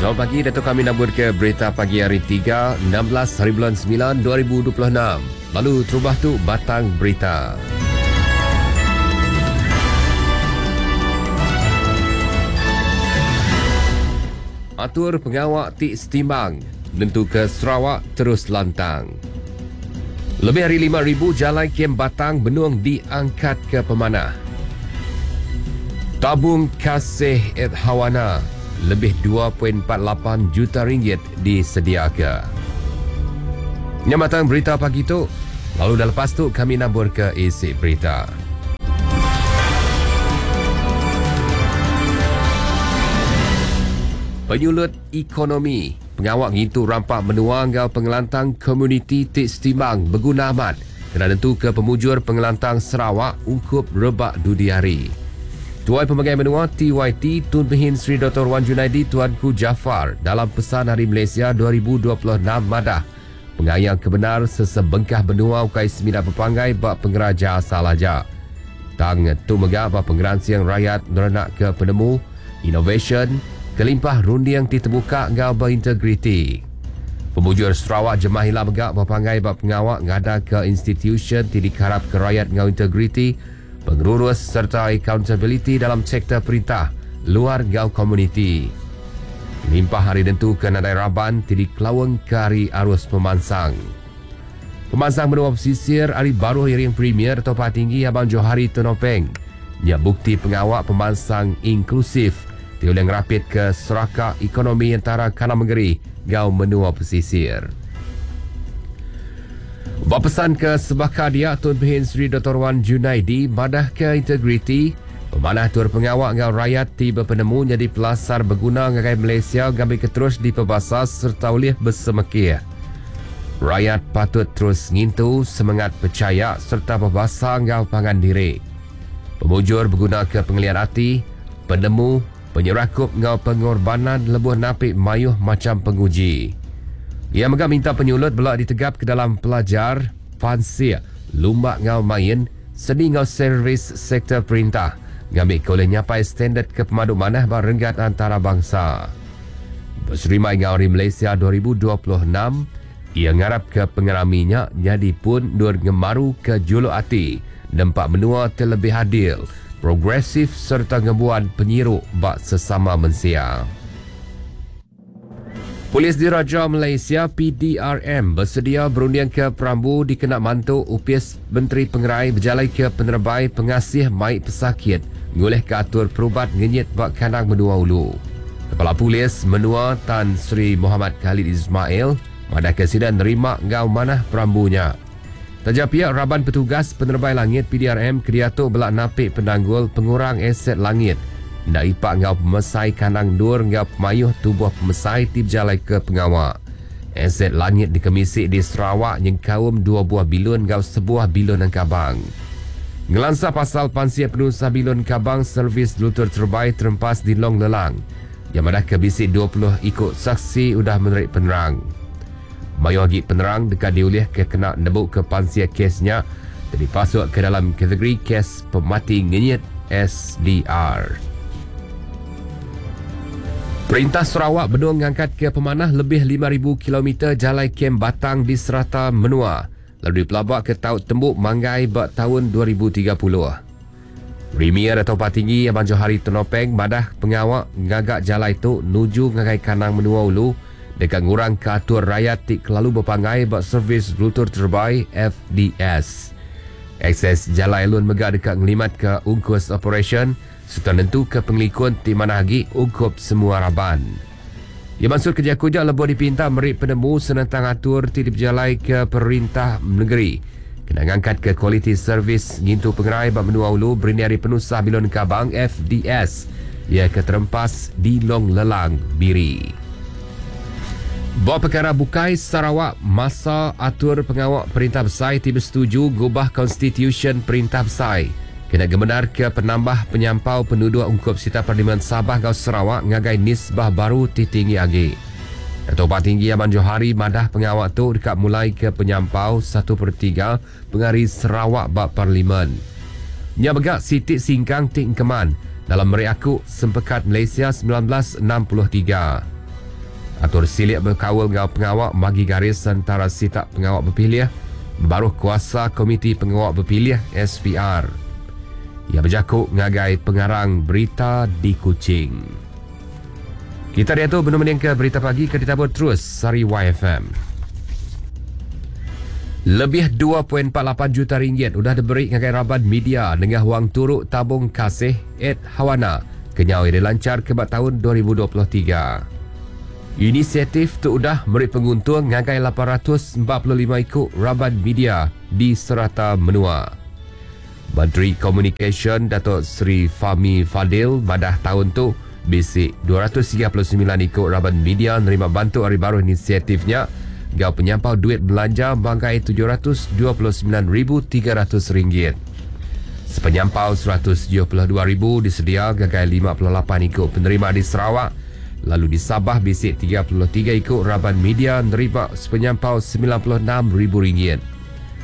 Selamat pagi, Datuk kami nak buat ke berita pagi hari 3, 16 hari bulan 9, 2026. Lalu terubah tu batang berita. Atur pengawak tik setimbang, menentu ke Sarawak terus lantang. Lebih dari 5,000 jalan kem Batang Benung diangkat ke pemanah. Tabung kasih Hawana lebih 2.48 juta ringgit disediakan. Nyamatan berita pagi tu. Lalu dah lepas tu kami nabur ke isi berita. Penyulut ekonomi. Pengawak ngitu rampak menua ngau pengelantang komuniti tik setimbang berguna amat. Kena tentu ke pemujur pengelantang Sarawak ungkup rebak dudiari. Tuai Pemagai Menua TYT Tun Behin Sri Dr. Wan Junaidi Tuanku Jaafar dalam pesan Hari Malaysia 2026 madah pengayang kebenar sesebengkah benua ukai semina pepangai bak pengeraja asal aja. Tang tu megak bak pengeransiang rakyat nerenak ke penemu, innovation, kelimpah rundi yang ditebuka ngau berintegriti. Pemujur Sarawak Jemaah Hilang megak bak pangai bak pengawak ngada ke institution dikarap ke rakyat ngau integriti, pengurus serta accountability dalam sektor perintah luar gau komuniti. Limpah hari tentu ke nadai raban tidik kelawang ke hari arus pemansang. Pemansang benua pesisir hari baru yang premier Topa Tinggi Abang Johari Tenopeng. Nya bukti pengawak pemansang inklusif diulang rapid ke seraka ekonomi antara Kanan Menggeri gau menua pesisir. Berpesan ke Sebaka Dia Tun Behin Sri Dr. Wan Junaidi madah ke integriti pemanah tur pengawak ngau rakyat tiba penemu jadi pelasar berguna ngagai Malaysia gambil keterus di pebasas serta ulih bersemekih. Rakyat patut terus ngintu semangat percaya serta pebasa ngau pangan diri. Pemujur berguna ke pengelian hati, penemu, penyerakup ngau pengorbanan lebuh napik mayuh macam penguji. Ia megah minta penyulut belak ditegap ke dalam pelajar, fansir, lumbak ngau main, seni ngau servis sektor perintah, ngambil ke oleh nyapai standard ke pemadu manah berenggat antara bangsa. Berserimai ngau Hari Malaysia 2026, ia ngarap ke pengeraminya jadi pun dur ngemaru ke juluk hati, nampak menua terlebih adil, progresif serta ngebuat penyiruk bak sesama mensia. Polis Diraja Malaysia PDRM bersedia berundian ke Perambu dikenak mantuk upis Menteri Pengerai berjalai ke penerbai pengasih maik pesakit ngoleh ke atur perubat ngenyit bak kanang menua ulu. Kepala Polis Menua Tan Sri Muhammad Khalid Ismail madah kesiden nerima ngau manah Perambunya. Tajak pihak Raban Petugas Penerbai Langit PDRM kediatuk belak napik pendanggul pengurang aset langit. Ndak ipak ngau pemesai kanang dur ngau pemayuh tubuh pemesai tip jalai ke pengawak. Aset langit dikemisik di Sarawak yang kaum 2 buah bilun ngau sebuah bilun Angkabang. Ngelansa pasal pansia penusa bilun Kabang servis lutur terbaik terempas di Long Lelang. Yang madah kebisik 20 ikut saksi udah menerik penerang. Mayuh agi penerang dekat diulih ke kena nebuk ke pansia kesnya dan dipasuk ke dalam kategori kes pemati ngenyit SDR. Perintah Sarawak Benung mengangkat ke pemanah lebih 5,000 km jalai kem Batang di serata menua lalu dipelabak ke Taut Tembuk Manggai bak tahun 2030. Premier Topa Tinggi Abang Johari Tenopeng madah pengawak ngagak jalai tu nuju ngagai kanang menua ulu dekat ngurang ke atur rakyat tik kelalu berpangai bak servis lutur terbaik FDS. Akses jalai lun megak dekat ngelimat ke ungkus operation serta tentu ke pengelikun di mana lagi ungkup semua raban. Ia maksud kerja-kerja lebuh dipinta merik penemu senentang atur tidip jalai ke perintah negeri. Kena ngangkat ke kualiti servis ngintu pengerai bak menua ulu beriniari penusah bilun Kabang FDS. Ia keterempas di Long Lelang Biri. Bawa perkara Bukai Sarawak masa atur pengawak perintah besar tiba setuju gubah konstitusi perintah besar. Kena gemenar ke penambah penyampau penduduk ungkup Sita Parlimen Sabah Gau Sarawak ngagai nisbah baru titinggi agi. Topa Tinggi Aman Johari madah pengawak tu dekat mulai ke penyampau 1/3 pengari Sarawak bak Parlimen. Nya begak Sitik Singkang Tik Keman dalam meriaku Sempekat Malaysia 1963. Atur silik berkawal ngau pengawak bagi garis antara sitak pengawak berpilihan baru kuasa Komiti Pengawak Berpilihan SPR. Ia berjakuk ngagai pengarang berita di Kuching. Kita lihat tu benar ke berita pagi ke ditabur terus Sari YFM. Lebih 2.48 juta ringgit sudah diberi ngagai raban media dengan wang turuk tabung kasih Hawana kenyau yang dilancar ke tahun 2023. Inisiatif tu sudah beri penguntung ngagai 845 ikut raban media di serata menua. Menteri Komunikasi Datuk Seri Fahmi Fadil madah tahun tu bisik 239 ikut raban media nerima bantu hari baru inisiatifnya gau penyampau duit belanja bangkai RM729,300. Sepenyampau RM172,000 disedia gagai 58 ikut penerima di Sarawak. Lalu di Sabah bisik 33 ikut raban media nerima sepenyampau RM96,000.